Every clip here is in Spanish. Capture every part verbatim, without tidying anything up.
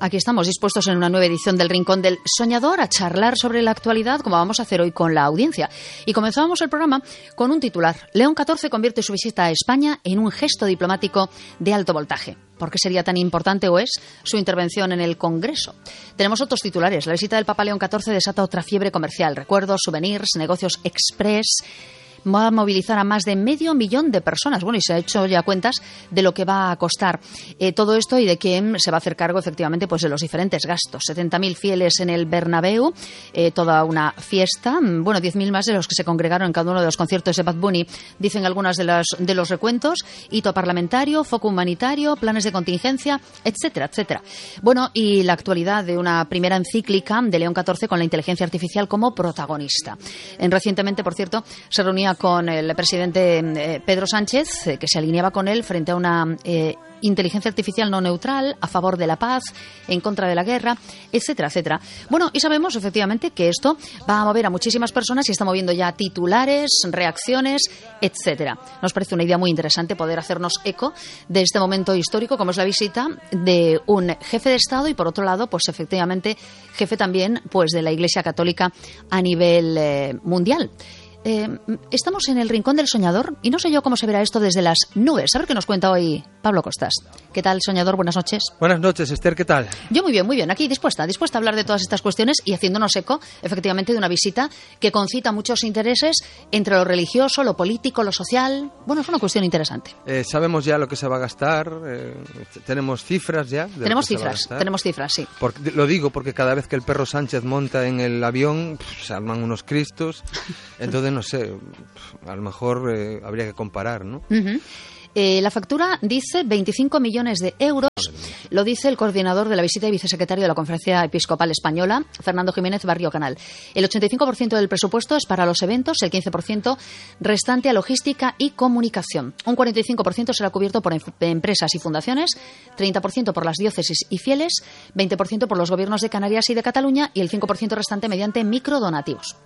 Aquí estamos dispuestos en una nueva edición del Rincón del Soñador a charlar sobre la actualidad, como vamos a hacer hoy con la audiencia. Y comenzamos el programa con un titular. León catorce convierte su visita a España en un gesto diplomático de alto voltaje. ¿Por qué sería tan importante o es su intervención en el Congreso? Tenemos otros titulares. La visita del Papa León catorce desata otra fiebre comercial. Recuerdos, souvenirs, negocios express. Va a movilizar a más de medio millón de personas. Bueno, y se ha hecho ya cuentas de lo que va a costar eh, todo esto y de quién se va a hacer cargo, efectivamente, pues de los diferentes gastos. setenta mil fieles en el Bernabéu, eh, toda una fiesta. Bueno, diez mil más de los que se congregaron en cada uno de los conciertos de Bad Bunny, dicen algunas de, las, de los recuentos. Hito parlamentario, foco humanitario, planes de contingencia, etcétera, etcétera. Bueno, y la actualidad de una primera encíclica de León catorce con la inteligencia artificial como protagonista. En, recientemente, por cierto, se reunía con el presidente eh, Pedro Sánchez, eh, que se alineaba con él frente a una eh, inteligencia artificial no neutral, a favor de la paz, en contra de la guerra, etcétera, etcétera. Bueno, y sabemos efectivamente que esto va a mover a muchísimas personas y está moviendo ya titulares, reacciones, etcétera. Nos parece una idea muy interesante poder hacernos eco de este momento histórico, como es la visita de un jefe de Estado y, por otro lado, pues efectivamente, jefe también pues de la Iglesia Católica a nivel eh, mundial. Eh, estamos en el Rincón del Soñador y no sé yo cómo se verá esto desde las nubes. A ver qué nos cuenta hoy Pablo Costas. ¿Qué tal, Soñador? Buenas noches. Buenas noches, Esther, ¿qué tal? Yo muy bien, muy bien. Aquí dispuesta, dispuesta a hablar de todas estas cuestiones y haciéndonos eco, efectivamente, de una visita que concita muchos intereses entre lo religioso, lo político, lo social. Bueno, es una cuestión interesante. Eh, sabemos ya lo que se va a gastar. Eh, tenemos cifras ya. De tenemos cifras, tenemos cifras, sí. Porque, lo digo porque cada vez que el perro Sánchez monta en el avión, pff, se arman unos cristos. Entonces, no sé, a lo mejor eh, habría que comparar, ¿no? Uh-huh. Eh, la factura dice veinticinco millones de euros, lo dice el coordinador de la visita y vicesecretario de la Conferencia Episcopal Española, Fernando Jiménez Barrio Canal. El ochenta y cinco por ciento del presupuesto es para los eventos, el quince por ciento restante a logística y comunicación. Un cuarenta y cinco por ciento será cubierto por em- empresas y fundaciones, treinta por ciento por las diócesis y fieles, veinte por ciento por los gobiernos de Canarias y de Cataluña y el cinco por ciento restante mediante microdonativos.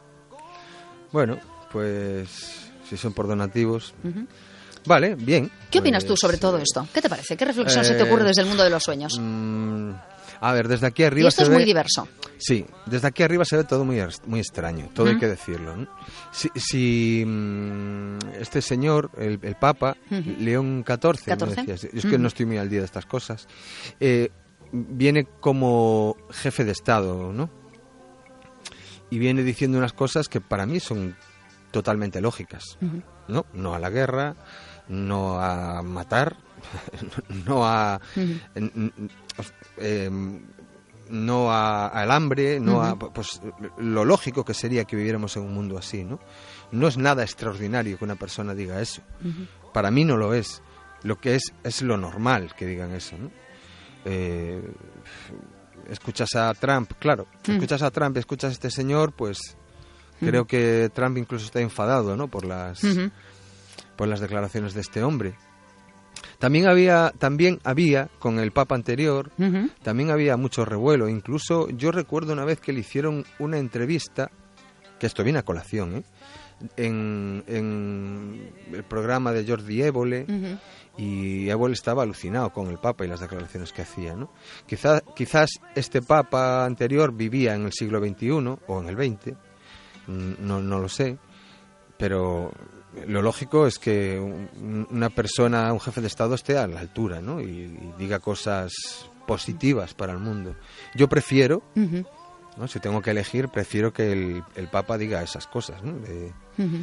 Bueno, pues si son por donativos... Uh-huh. Vale, bien. ¿Qué opinas pues, tú sobre todo esto? ¿Qué te parece? ¿Qué reflexión eh, se te ocurre desde el mundo de los sueños? Mmm, a ver, desde aquí arriba y esto se es ve... muy diverso. Sí, desde aquí arriba se ve todo muy, muy extraño, todo uh-huh. hay que decirlo, ¿no? Si, si mmm, este señor, el, el Papa, uh-huh. León catorce, ¿me decías? Yo es que uh-huh. no estoy muy al día de estas cosas, eh, viene como jefe de Estado, ¿no? Y viene diciendo unas cosas que para mí son totalmente lógicas, uh-huh. ¿no? No a la guerra, no a matar, no a uh-huh. eh, eh, no a, al hambre, no uh-huh. a pues lo lógico que sería que viviéramos en un mundo así, ¿no? No es nada extraordinario que una persona diga eso. Uh-huh. Para mí no lo es. Lo que es es lo normal que digan eso, ¿no? Eh, escuchas a Trump, claro, uh-huh. escuchas a Trump, escuchas a este señor, pues creo uh-huh. que Trump incluso está enfadado, ¿no? Por las uh-huh. por las declaraciones de este hombre. También había, también había con el Papa anterior, uh-huh. también había mucho revuelo. Incluso yo recuerdo una vez que le hicieron una entrevista, que esto viene a colación, ¿eh? en, en el programa de Jordi Évole, uh-huh. y Évole estaba alucinado con el Papa y las declaraciones que hacía, ¿no? Quizá, quizás este Papa anterior vivía en el siglo veintiuno o en el veinte, no, no lo sé, pero lo lógico es que una persona, un jefe de Estado esté a la altura, ¿no? Y, y diga cosas positivas para el mundo. Yo prefiero, uh-huh. ¿no? Si tengo que elegir, prefiero que el, el Papa diga esas cosas, ¿no? De, uh-huh.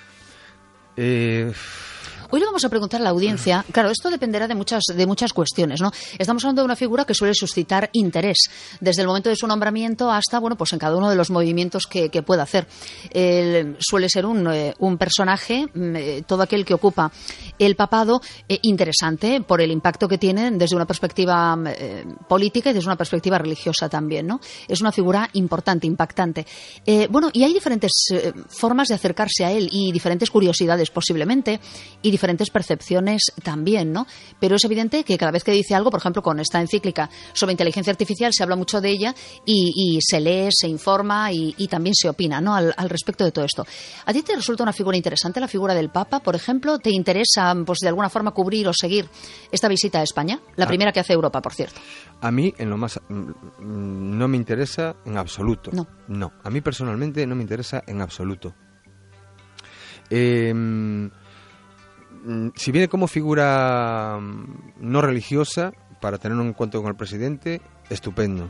eh, Hoy le vamos a preguntar a la audiencia, claro, esto dependerá de muchas de muchas cuestiones, ¿no? Estamos hablando de una figura que suele suscitar interés, desde el momento de su nombramiento hasta, bueno, pues en cada uno de los movimientos que, que pueda hacer. Eh, suele ser un, eh, un personaje, eh, todo aquel que ocupa el papado, eh, interesante por el impacto que tiene desde una perspectiva eh, política y desde una perspectiva religiosa también, ¿no? Es una figura importante, impactante. Eh, bueno, y hay diferentes eh, formas de acercarse a él y diferentes curiosidades posiblemente, y diferentes diferentes percepciones también, ¿no? Pero es evidente que cada vez que dice algo, por ejemplo, con esta encíclica sobre inteligencia artificial, se habla mucho de ella y, y se lee, se informa y, y también se opina, ¿no?, al, al respecto de todo esto. ¿A ti te resulta una figura interesante la figura del Papa, por ejemplo? ¿Te interesa, pues, de alguna forma cubrir o seguir esta visita a España? La primera que hace Europa, por cierto. A mí, en lo más, no me interesa en absoluto. No. No, a mí personalmente no me interesa en absoluto. Eh, si viene como figura no religiosa, para tener un encuentro con el presidente, estupendo.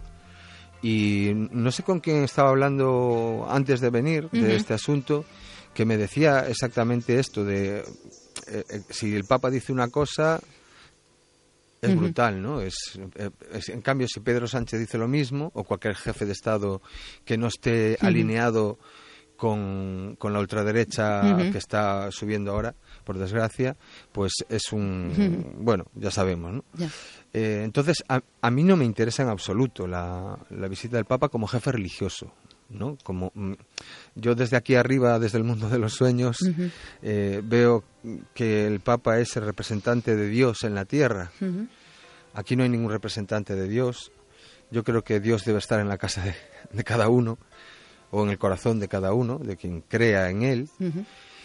Y no sé con quién estaba hablando antes de venir, de uh-huh. este asunto, que me decía exactamente esto de eh, eh, si el Papa dice una cosa, es uh-huh. brutal, ¿no? Es, es, en cambio, si Pedro Sánchez dice lo mismo, o cualquier jefe de Estado que no esté uh-huh. alineado con, con la ultraderecha uh-huh. que está subiendo ahora, por desgracia, pues es un... Uh-huh. Bueno, ya sabemos, ¿no? Yeah. Eh, entonces, a, a mí no me interesa en absoluto la, la visita del Papa como jefe religioso, ¿no? Como mm, yo desde aquí arriba, desde el mundo de los sueños, uh-huh. eh, veo que el Papa es el representante de Dios en la tierra. Uh-huh. Aquí no hay ningún representante de Dios. Yo creo que Dios debe estar en la casa de, de cada uno, o en el corazón de cada uno, de quien crea en él. Uh-huh.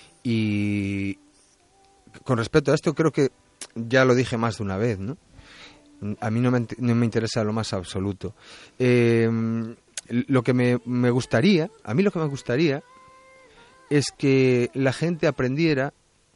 Y con respecto a esto, creo que ya lo dije más de una vez, ¿no? A mí no me, no me interesa lo más absoluto. Eh, lo que me, me gustaría, a mí lo que me gustaría es que la gente aprendiera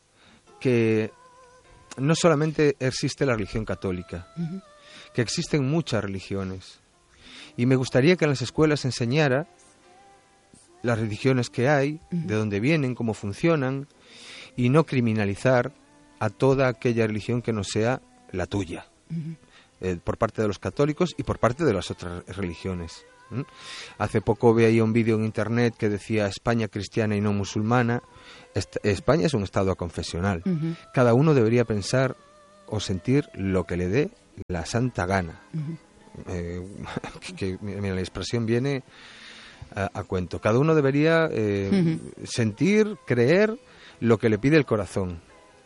que no solamente existe la religión católica, uh-huh. que existen muchas religiones. Y me gustaría que en las escuelas se enseñara las religiones que hay, uh-huh. de dónde vienen, cómo funcionan, y no criminalizar a toda aquella religión que no sea la tuya. Uh-huh. Eh, por parte de los católicos y por parte de las otras religiones. ¿Mm? Hace poco veía un vídeo en internet que decía España cristiana y no musulmana. Est- España es un estado aconfesional. Uh-huh. Cada uno debería pensar o sentir lo que le dé la santa gana. Uh-huh. Eh, que, que mira, la expresión viene a, a cuento. Cada uno debería eh, uh-huh. sentir, creer lo que le pide el corazón.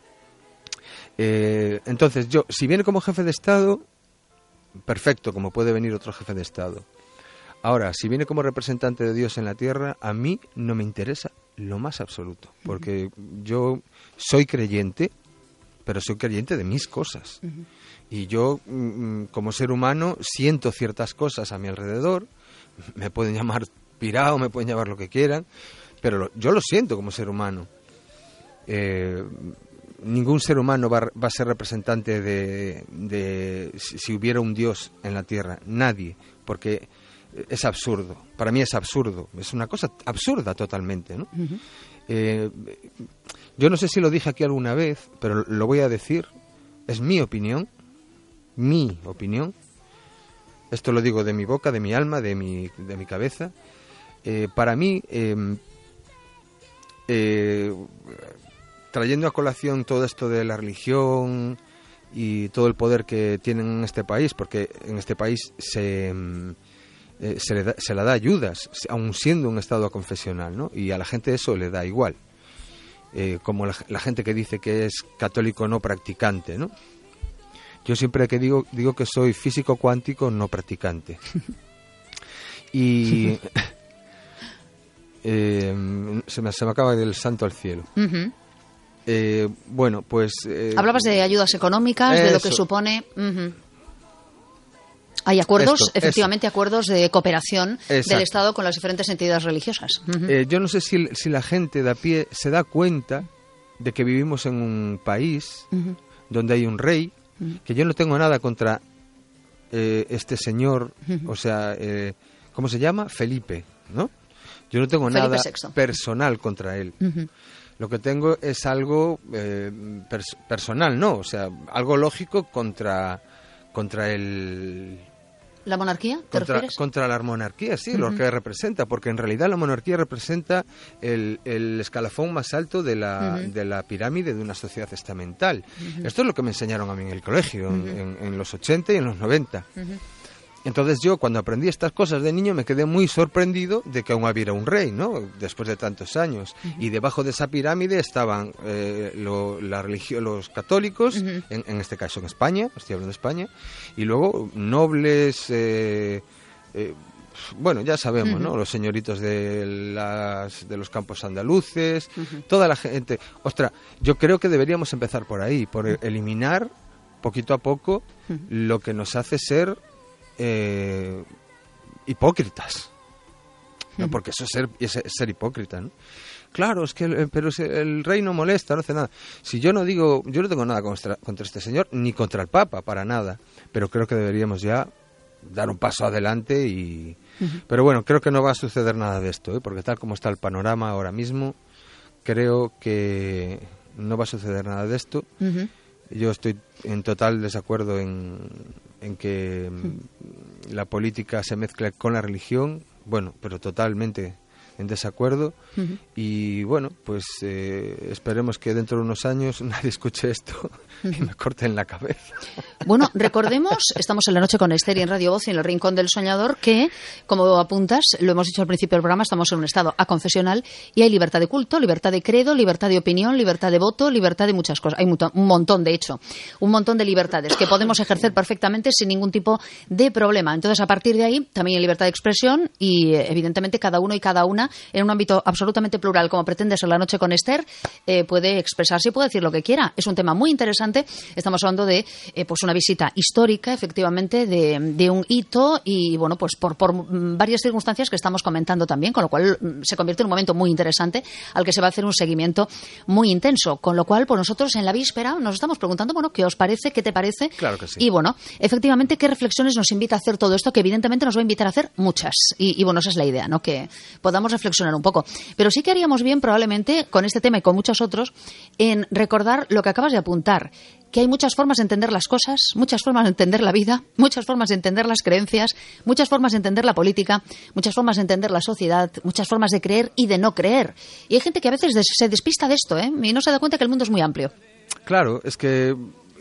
Eh, entonces yo, si viene como jefe de Estado, perfecto, como puede venir otro jefe de Estado. Ahora, si viene como representante de Dios en la tierra, a mí no me interesa lo más absoluto, porque uh-huh. yo soy creyente, pero soy creyente de mis cosas. Uh-huh. Y yo, mm, como ser humano, siento ciertas cosas a mi alrededor. Me pueden llamar pirao, me pueden llamar lo que quieran, pero lo, yo lo siento como ser humano. Eh... Ningún ser humano va, va a ser representante de, de si, si hubiera un Dios en la tierra. Nadie, porque es absurdo. Para mí es absurdo. Es una cosa absurda totalmente, ¿no? Uh-huh. Eh, yo no sé si lo dije aquí alguna vez, pero lo voy a decir. Es mi opinión. Mi opinión. Esto lo digo de mi boca, de mi alma, de mi, de mi cabeza. Eh, para mí... Eh, eh, trayendo a colación todo esto de la religión y todo el poder que tienen en este país, porque en este país se, eh, se, le da, se le da ayudas, aun siendo un estado confesional, ¿no? Y a la gente eso le da igual. Eh, como la, la gente que dice que es católico no practicante, ¿no? Yo siempre que digo, digo que soy físico cuántico no practicante. Y eh, se, me, se me acaba del santo al cielo. Uh-huh. Eh, bueno, pues... Eh, Hablabas de ayudas económicas, eso. De lo que supone... Uh-huh. Hay acuerdos, Esto, efectivamente, eso. acuerdos de cooperación Exacto. del Estado con las diferentes entidades religiosas. Uh-huh. Eh, yo no sé si, si la gente de a pie se da cuenta de que vivimos en un país uh-huh. donde hay un rey, uh-huh. que yo no tengo nada contra eh, este señor, uh-huh. o sea, eh, ¿cómo se llama? Felipe, ¿no? Yo no tengo Felipe nada sexto. Personal contra él. Uh-huh. Lo que tengo es algo eh, pers- personal, ¿no? O sea, algo lógico contra contra el... ¿La monarquía? ¿Te contra, refieres? Contra la monarquía, sí, uh-huh. lo que representa, porque en realidad la monarquía representa el, el escalafón más alto de la, uh-huh. de la pirámide de una sociedad estamental. Uh-huh. Esto es lo que me enseñaron a mí en el colegio, uh-huh. en, en los ochenta y en los noventa. Uh-huh. Entonces yo, cuando aprendí estas cosas de niño, me quedé muy sorprendido de que aún hubiera un rey, ¿no? Después de tantos años. Uh-huh. Y debajo de esa pirámide estaban eh, lo, la religión, los católicos, uh-huh. en, en este caso en España, estoy hablando de España, y luego nobles, eh, eh, bueno, ya sabemos, uh-huh. ¿no? Los señoritos de, las, de los campos andaluces, uh-huh. toda la gente. Ostras, yo creo que deberíamos empezar por ahí, por uh-huh. eliminar poquito a poco uh-huh. lo que nos hace ser Eh, hipócritas, ¿no? Porque eso es ser, es ser hipócrita, ¿no? Claro, es que el, pero el rey no molesta, no hace nada. Si yo no digo, yo no tengo nada contra, contra este señor, ni contra el Papa, para nada, pero creo que deberíamos ya dar un paso adelante y... Uh-huh. Pero bueno, creo que no va a suceder nada de esto, ¿eh? Porque tal como está el panorama ahora mismo, creo que no va a suceder nada de esto. Uh-huh. Yo estoy en total desacuerdo en, en que mm. la política se mezcle con la religión, bueno, pero totalmente en desacuerdo. Uh-huh. Y bueno, pues eh, esperemos que dentro de unos años nadie escuche esto uh-huh. y me corten la cabeza. Bueno, recordemos, estamos en la noche con Esther y en Radio Voz y en el Rincón del Soñador, que, como apuntas, lo hemos dicho al principio del programa, estamos en un estado aconfesional y hay libertad de culto, libertad de credo, libertad de opinión, libertad de voto, libertad de muchas cosas. Hay un montón, de hecho, un montón de libertades que podemos ejercer perfectamente sin ningún tipo de problema. Entonces, a partir de ahí, también hay libertad de expresión y, evidentemente, cada uno y cada una, en un ámbito absolutamente plural, como pretende ser la noche con Esther, eh, puede expresarse y puede decir lo que quiera. Es un tema muy interesante. Estamos hablando de eh, pues una visita histórica, efectivamente, de, de un hito y, bueno, pues por, por varias circunstancias que estamos comentando también, con lo cual se convierte en un momento muy interesante al que se va a hacer un seguimiento muy intenso. Con lo cual, pues nosotros en la víspera nos estamos preguntando, bueno, ¿qué os parece? ¿Qué te parece? Claro que sí. Y, bueno, efectivamente, ¿qué reflexiones nos invita a hacer todo esto? Que evidentemente nos va a invitar a hacer muchas. Y, y bueno, esa es la idea, ¿no? Que podamos reflexionar un poco. Pero sí que haríamos bien, probablemente, con este tema y con muchos otros, en recordar lo que acabas de apuntar, que hay muchas formas de entender las cosas, muchas formas de entender la vida, muchas formas de entender las creencias, muchas formas de entender la política, muchas formas de entender la sociedad, muchas formas de creer y de no creer. Y hay gente que a veces se despista de esto, ¿eh? Y no se da cuenta que el mundo es muy amplio. Claro, es que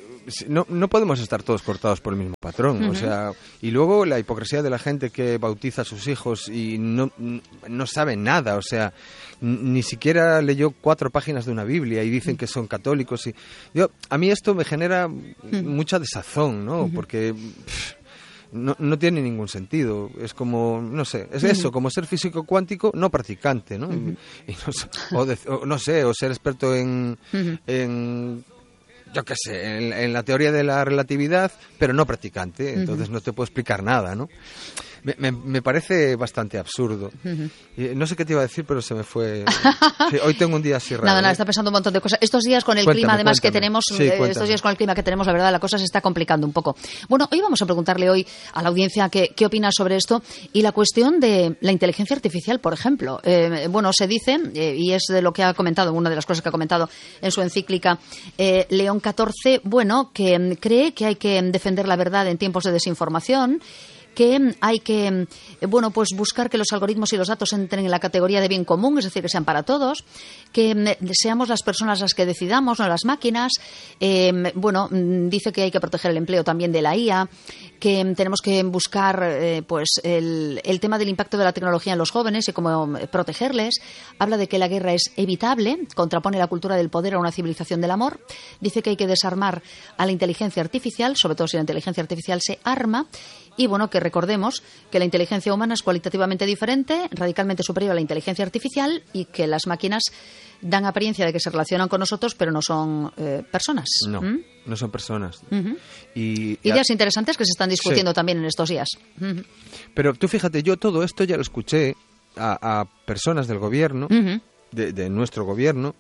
no, no podemos estar todos cortados por el mismo patrón, uh-huh. o sea, y luego la hipocresía de la gente que bautiza a sus hijos y no, no sabe nada, o sea, ni siquiera leyó cuatro páginas de una Biblia y dicen uh-huh. que son católicos y yo, a mí esto me genera uh-huh. mucha desazón, ¿no? Uh-huh. Porque pff, no, no tiene ningún sentido, es como, no sé, es uh-huh. eso, como ser físico cuántico no practicante, ¿no? Uh-huh. Y, y no, sé, o, de, o no sé, o ser experto en, uh-huh. en yo qué sé, en, en la teoría de la relatividad, pero no practicante, entonces uh-huh. no te puedo explicar nada, ¿no? Me, me, me parece bastante absurdo. Uh-huh. Y no sé qué te iba a decir, pero se me fue. Sí, hoy tengo un día así raro. Nada, nada, ¿eh? está pensando un montón de cosas. Estos días con el cuéntame, clima, además, cuéntame. que tenemos, sí, eh, estos días con el clima que tenemos, la verdad, la cosa se está complicando un poco. Bueno, hoy vamos a preguntarle hoy a la audiencia qué, qué opina sobre esto y la cuestión de la inteligencia artificial, por ejemplo. Eh, bueno, se dice, eh, y es de lo que ha comentado, una de las cosas que ha comentado en su encíclica eh, León catorce, bueno, que cree que hay que defender la verdad en tiempos de desinformación, que hay que, bueno, pues buscar que los algoritmos y los datos entren en la categoría de bien común, es decir, que sean para todos, que seamos las personas las que decidamos, no las máquinas. Eh, bueno, dice que hay que proteger el empleo también de la I A, que tenemos que buscar eh, pues el, el tema del impacto de la tecnología en los jóvenes y cómo protegerles. Habla de que la guerra es evitable, contrapone la cultura del poder a una civilización del amor. Dice que hay que desarmar a la inteligencia artificial, sobre todo si la inteligencia artificial se arma. Y bueno, que recordemos que la inteligencia humana es cualitativamente diferente, radicalmente superior a la inteligencia artificial y que las máquinas dan apariencia de que se relacionan con nosotros, pero no son eh, personas. No, ¿Mm? no son personas. Uh-huh. Y, Ideas y a... interesantes que se están discutiendo sí. también en estos días. Uh-huh. Pero tú fíjate, yo todo esto ya lo escuché a, a personas del gobierno, uh-huh. de, de nuestro gobierno,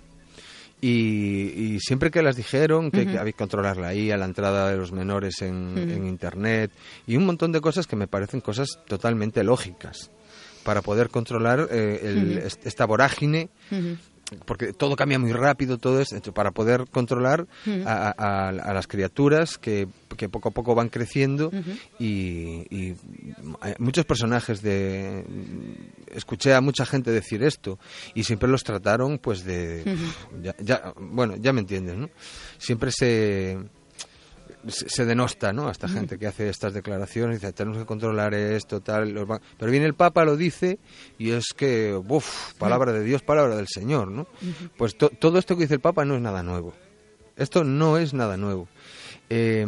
Y, y siempre que las dijeron que, uh-huh. que había que controlar la I A, la entrada de los menores en, uh-huh. en Internet y un montón de cosas que me parecen cosas totalmente lógicas para poder controlar eh, el, uh-huh. esta vorágine, uh-huh. porque todo cambia muy rápido, todo esto, para poder controlar uh-huh. a, a, a las criaturas que, que poco a poco van creciendo uh-huh. y, y muchos personajes de... Escuché a mucha gente decir esto y siempre los trataron pues de... Uh-huh. Ya, ya, bueno, ya me entiendes, ¿no? Siempre se... se, se denosta, ¿no?, a esta uh-huh. gente que hace estas declaraciones, dice, tenemos que controlar esto, tal, los ban-". Pero viene el Papa, lo dice, y es que, uff, palabra de Dios, palabra del Señor, ¿no? Uh-huh. Pues to- todo esto que dice el Papa no es nada nuevo. Esto no es nada nuevo. Eh,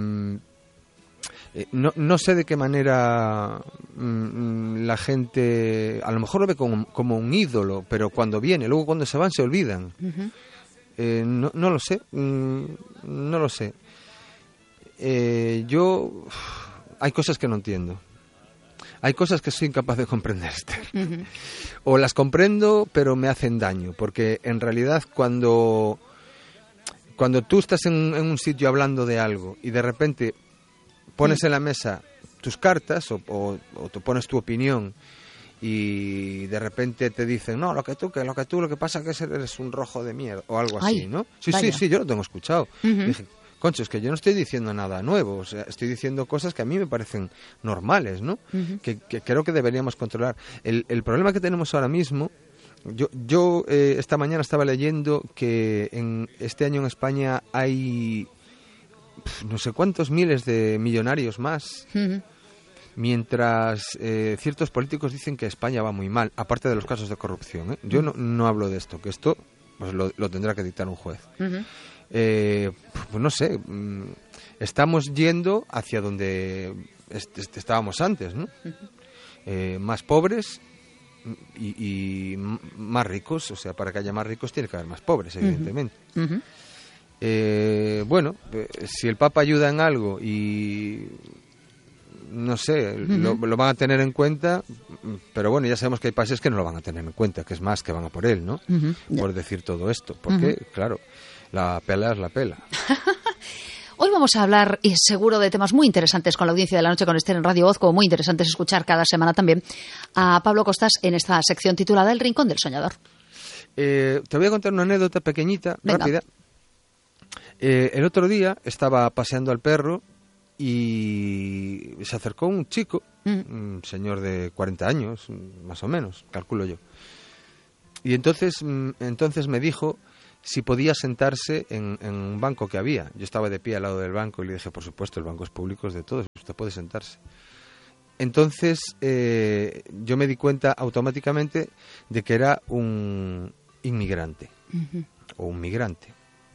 eh, no, no sé de qué manera mmm, la gente, a lo mejor lo ve como, como un ídolo, pero cuando viene, luego cuando se van se olvidan. Uh-huh. Eh, no, no lo sé, mm, no lo sé. Eh, yo... Hay cosas que no entiendo. Hay cosas que soy incapaz de comprender, Esther. Uh-huh. O las comprendo, pero me hacen daño. Porque en realidad cuando, cuando tú estás en, en un sitio hablando de algo y de repente pones uh-huh. en la mesa tus cartas o, o, o te pones tu opinión y de repente te dicen, no, lo que tú, que lo que tú, lo que pasa es que eres un rojo de mierda, o algo así, Ay, ¿no? Sí, vaya. sí, sí, yo lo tengo escuchado. Uh-huh. Dije, concho, es que yo no estoy diciendo nada nuevo, o sea, estoy diciendo cosas que a mí me parecen normales, ¿no? Uh-huh. Que, que creo que deberíamos controlar. El, el problema que tenemos ahora mismo, yo, yo eh, esta mañana estaba leyendo que en este año en España hay pf, no sé cuántos miles de millonarios más. Uh-huh. Mientras eh, ciertos políticos dicen que España va muy mal, aparte de los casos de corrupción, ¿eh? Yo no, no hablo de esto, que esto pues lo, lo tendrá que dictar un juez. Uh-huh. Eh, pues no sé, estamos yendo hacia donde est- est- estábamos antes, ¿no? Uh-huh. Eh, más pobres y, y más ricos, o sea, para que haya más ricos tiene que haber más pobres, evidentemente. Uh-huh. Uh-huh. Eh, bueno, eh, si el Papa ayuda en algo y... no sé, uh-huh. lo, lo van a tener en cuenta, pero bueno, ya sabemos que hay países que no lo van a tener en cuenta, que es más, que van a por él, ¿no? Uh-huh. Por yeah. decir todo esto, porque, uh-huh. claro, la pela es la pela. Hoy vamos a hablar, y seguro, de temas muy interesantes con la audiencia de la noche con Esther en Radio Voz, como muy interesantes escuchar cada semana también a Pablo Costas en esta sección titulada El Rincón del Soñador. Eh, te voy a contar una anécdota pequeñita, Venga. rápida. Eh, el otro día estaba paseando al perro y se acercó un chico, mm. un señor de cuarenta años, más o menos, calculo yo. Y entonces, entonces me dijo si podía sentarse en, en un banco que había. Yo estaba de pie al lado del banco y le dije, por supuesto, el banco es público, es de todos, usted puede sentarse. Entonces eh, yo me di cuenta automáticamente de que era un inmigrante, uh-huh. o un migrante.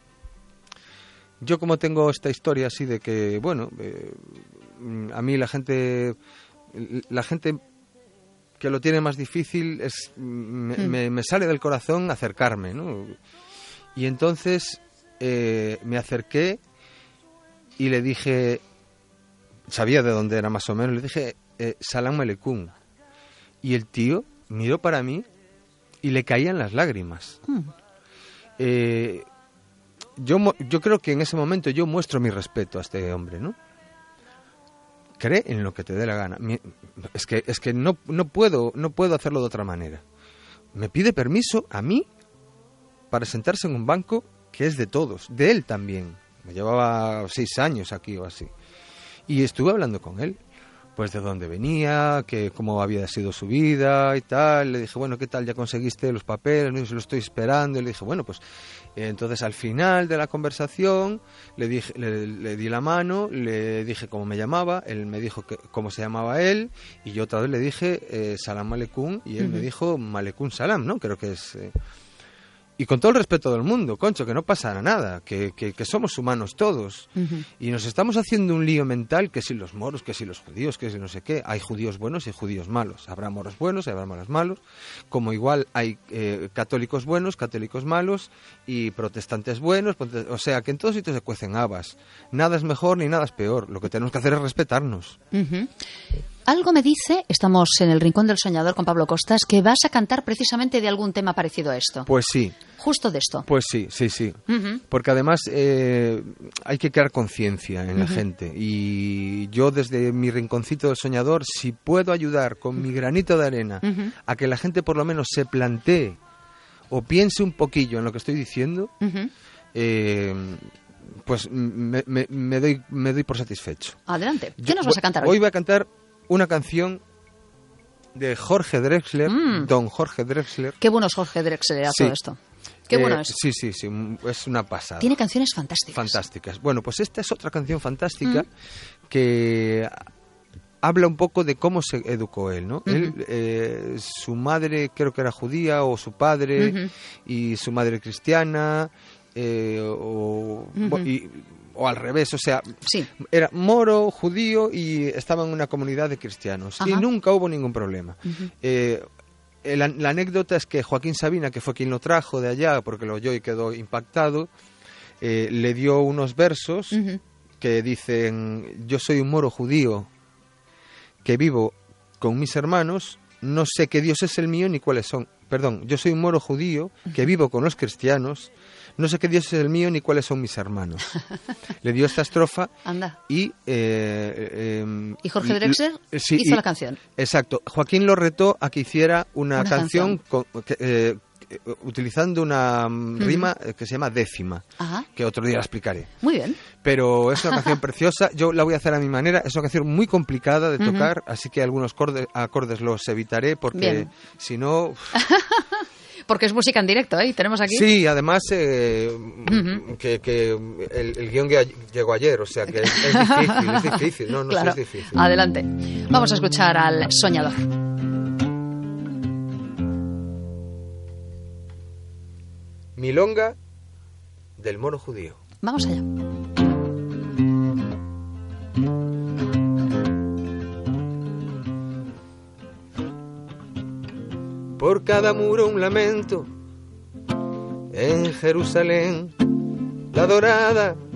Yo, como tengo esta historia así de que, bueno, eh, a mí la gente, la gente que lo tiene más difícil, es me, mm. me, me sale del corazón acercarme, ¿no? Y entonces eh, me acerqué y le dije, sabía de dónde era más o menos, le dije, eh, Salam Aleikum. Y el tío miró para mí y le caían las lágrimas. Mm. Eh... Yo, yo creo que en ese momento yo muestro mi respeto a este hombre, ¿no? Cree en lo que te dé la gana. Es que, es que no, no, puedo, no puedo hacerlo de otra manera. Me pide permiso a mí para sentarse en un banco que es de todos, de él también. Me llevaba seis años aquí o así. Y estuve hablando con él, pues de dónde venía, que cómo había sido su vida y tal. Le dije, bueno, ¿qué tal? ¿Ya conseguiste los papeles? Me dijo, lo estoy esperando. Y le dije, bueno, pues... Entonces, al final de la conversación, le dije, le, le di la mano, le dije cómo me llamaba, él me dijo que, cómo se llamaba él, y yo otra vez le dije eh, Salam Aleikum, y él uh-huh. me dijo Malekum Salam, ¿no? Creo que es... Eh... Y con todo el respeto del mundo, concho, que no pasa nada, que, que, que somos humanos todos. Uh-huh. Y nos estamos haciendo un lío mental, que si los moros, que si los judíos, que si no sé qué. Hay judíos buenos y judíos malos. Habrá moros buenos y habrá moros malos. Como igual hay eh, católicos buenos, católicos malos y protestantes buenos. O sea, que en todos sitios se cuecen habas. Nada es mejor ni nada es peor. Lo que tenemos que hacer es respetarnos. Uh-huh. Algo me dice, estamos en el Rincón del Soñador con Pablo Costas, que vas a cantar precisamente de algún tema parecido a esto. Pues sí. Justo de esto. Pues sí, sí, sí. Uh-huh. Porque además eh, hay que crear conciencia en uh-huh. la gente. Y yo desde mi rinconcito del soñador, si puedo ayudar con mi granito de arena uh-huh. a que la gente por lo menos se plantee o piense un poquillo en lo que estoy diciendo, uh-huh. eh, pues me, me, me, doy, me doy por satisfecho. Adelante. ¿Qué yo, nos vas a cantar hoy? Hoy voy a cantar una canción de Jorge Drexler, mm. don Jorge Drexler. Qué bueno es Jorge Drexler a sí. todo esto. Qué bueno eh, es. Sí, sí, sí, es una pasada. Tiene canciones fantásticas. Fantásticas. Bueno, pues esta es otra canción fantástica mm. que habla un poco de cómo se educó él, ¿no? Uh-huh. Él, eh, su madre creo que era judía, o su padre, uh-huh. y su madre cristiana, eh, o, uh-huh. y, o al revés, o sea, sí. era moro, judío, y estaba en una comunidad de cristianos. Ajá. Y nunca hubo ningún problema. Uh-huh. Eh, la, la anécdota es que Joaquín Sabina, que fue quien lo trajo de allá, porque lo oyó y quedó impactado, eh, le dio unos versos uh-huh. que dicen: yo soy un moro judío que vivo con mis hermanos, no sé qué Dios es el mío ni cuáles son. Perdón, yo soy un moro judío que vivo con los cristianos, no sé qué Dios es el mío ni cuáles son mis hermanos. Le dio esta estrofa. Anda. y... Eh, eh, y Jorge Drexler y, sí, hizo y, la canción. Exacto. Joaquín lo retó a que hiciera una, una canción, canción. Con, que, eh, utilizando una uh-huh. rima que se llama décima, Ajá. que otro día la explicaré. Muy bien. Pero es una canción preciosa, yo la voy a hacer a mi manera, es una canción muy complicada de tocar, uh-huh. así que algunos acordes, acordes los evitaré, porque si no... Porque es música en directo, ¿eh? Tenemos aquí... Sí, además eh, uh-huh. que, que el, el guión llegó ayer, o sea que es, es difícil, es difícil, no, no claro. sé, es difícil. Adelante. Vamos a escuchar al Soñador. Milonga del moro judío. Vamos allá. Por cada muro un lamento, en Jerusalén, la dorada